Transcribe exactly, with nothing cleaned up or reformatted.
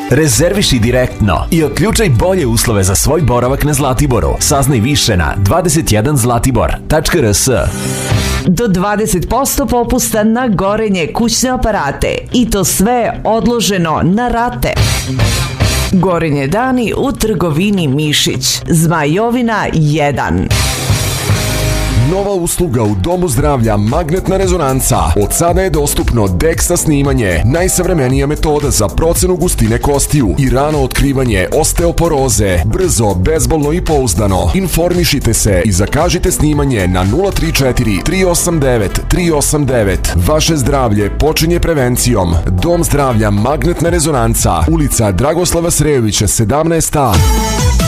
Rezerviši direktno i otključaj bolje uslove za svoj boravak na Zlatiboru. Saznaj više na dvadeset jedan zlatibor tačka r s. Do dvadeset posto popusta na Gorenje kućne aparate i to sve odloženo na rate. Gorenje dani u trgovini Mišić. Zmajovina jedan. Nova usluga u Domu zdravlja Magnetna rezonanca. Od sada je dostupno DEXA snimanje, najsavremenija metoda za procenu gustine kostiju i rano otkrivanje osteoporoze. Brzo, bezbolno i pouzdano. Informišite se i zakažite snimanje na nula tri četiri tri osam devet tri osam devet. Vaše zdravlje počinje prevencijom. Dom zdravlja Magnetna rezonanca, ulica Dragoslava Srejovića sedamnaest A.